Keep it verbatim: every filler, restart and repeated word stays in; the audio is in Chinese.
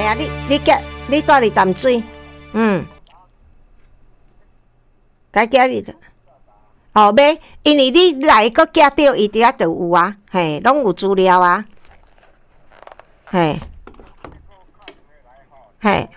啊，你你叫你带你淡水，嗯，该叫你。哦，买，因为你来个寄到伊伫遐就有啊，嘿，拢有资料啊，嘿，嘿。